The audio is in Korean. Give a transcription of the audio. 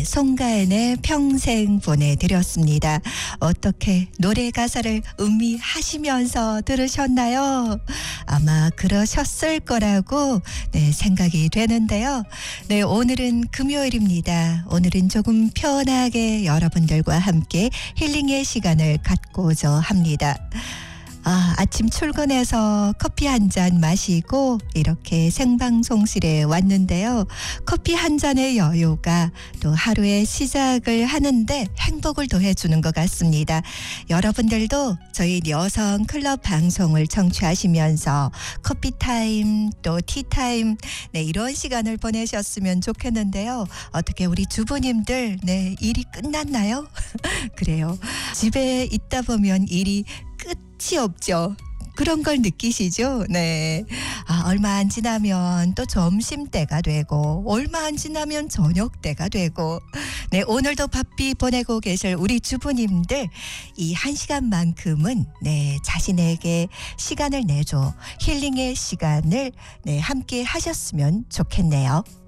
송가인의 평생 보내드렸습니다. 어떻게 노래 가사를 음미하시면서 들으셨나요? 아마 그러셨을 거라고 생각이 되는데요. 네, 오늘은 금요일입니다. 오늘은 조금 편하게 여러분들과 함께 힐링의 시간을 갖고자 합니다. 아침 출근해서 커피 한 잔 마시고 이렇게 생방송실에 왔는데요. 커피 한 잔의 여유가 또 하루의 시작을 하는데 행복을 더해주는 것 같습니다. 여러분들도 저희 여성 클럽 방송을 청취하시면서 커피타임 또 티타임 이런 시간을 보내셨으면 좋겠는데요. 어떻게 우리 주부님들 일이 끝났나요? 그래요. 집에 있다 보면 일이 끝이 없죠. 그런 걸 느끼시죠? 네. 얼마 안 지나면 또 점심때가 되고 얼마 안 지나면 저녁때가 되고 오늘도 바삐 보내고 계실 우리 주부님들 이 한 시간만큼은 자신에게 시간을 내줘 힐링의 시간을 함께 하셨으면 좋겠네요.